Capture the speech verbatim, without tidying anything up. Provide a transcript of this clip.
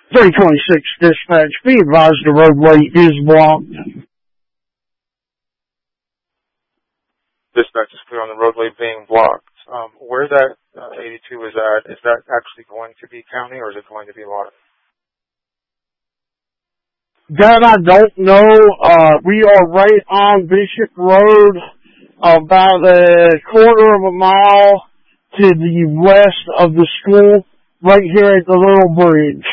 three twenty-six dispatch, be advised the roadway is blocked. Dispatch is clear on the roadway being blocked. Um, where that uh, eighty-two is at, is that actually going to be county or is it going to be water? That I don't know. Uh, we are right on Bishop Road, about a quarter of a mile to the west of the school, right here at the little bridge.